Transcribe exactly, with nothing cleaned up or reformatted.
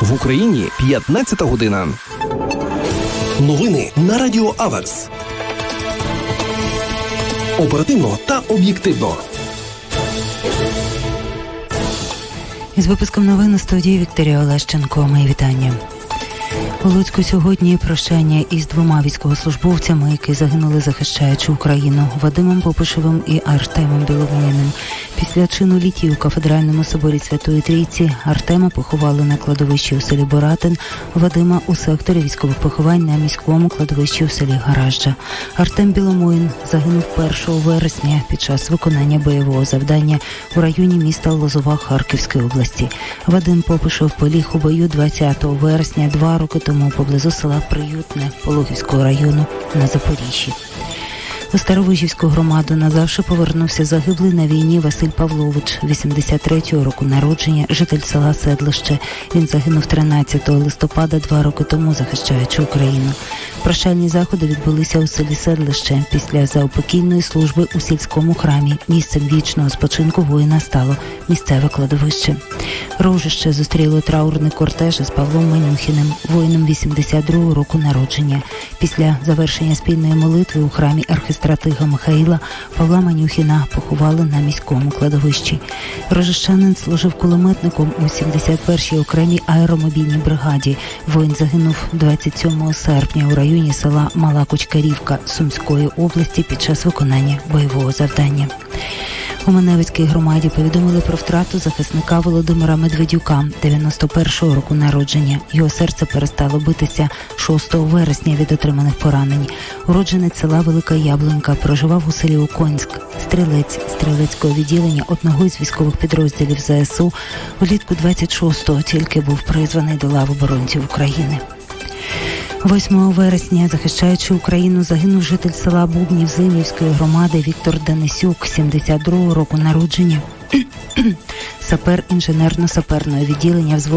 В Україні п'ятнадцята година. Новини на Радіо Аверс. Оперативно та об'єктивно. Із випуском новин у студії Вікторія Олещенко. Мої вітання. У Луцьку сьогодні прощання із двома військовослужбовцями, які загинули, захищаючи Україну, Вадимом Попишевим і Артемом Біломоїним. Після чину літій у Кафедральному соборі Святої Трійці Артема поховали на кладовищі у селі Боратин, Вадима у секторі військових поховань на міському кладовищі у селі Гаражджа. Артем Біломоїн загинув першого вересня під час виконання бойового завдання у районі міста Лозова Харківської області. Вадим Попишев поліг у бою двадцятого вересня два роки тому поблизу села Приютне Пологівського району на Запоріжжі. У Старовижівську громаду назавжди повернувся загиблий на війні Василь Павлович, вісімдесят третього року народження, житель села Седлище. Він загинув тринадцятого листопада два роки тому, захищаючи Україну. Прощальні заходи відбулися у селі Седлище. Після заупокійної служби у сільському храмі місцем вічного спочинку воїна стало місцеве кладовище. Рожище зустріло траурний кортеж із Павлом Манюхіним, воїном вісімдесят другого року народження. Після завершення спільної молитви у храмі архистратига Михаїла Павла Манюхіна поховали на міському кладовищі. Рожищанин служив кулеметником у сімдесят першій окремій аеромобільній бригаді. Воїн загинув двадцять сьомого серпня у районі села Мала Кучкарівка Сумської області під час виконання бойового завдання. У Маневицькій громаді повідомили про втрату захисника Володимира Медведюка, дев'яносто першого року народження. Його серце перестало битися шостого вересня від отриманих поранень. Уродженець села Велика Яблунька, проживав у селі Уконськ. Стрілець стрілецького відділення одного із військових підрозділів ЗСУ влітку двадцять шостого тільки був призваний до лав оборонців України. восьмого вересня, захищаючи Україну, загинув житель села Бубнів Зимівської громади Віктор Денисюк, сімдесят другого року народження, сапер інженерно-саперного відділення взводу